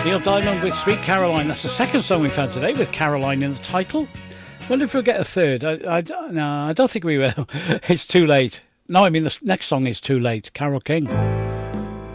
Neil Diamond with Sweet Caroline. That's the second song we've had today with Caroline in the title. Wonder if we'll get a third. No, I don't think we will. It's too late. No, I mean the next song is Too Late. Carole King.